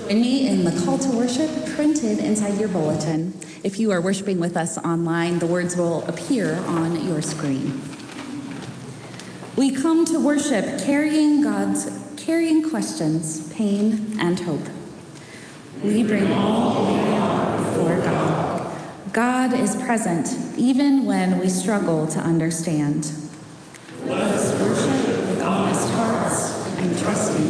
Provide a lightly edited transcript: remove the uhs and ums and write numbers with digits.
Join me in the call to worship printed inside your bulletin. If you are worshiping with us online, the words will appear on your screen. We come to worship carrying questions, pain, and hope. We bring all we are before God. God is present even when we struggle to understand. Let us worship with honest hearts and trusting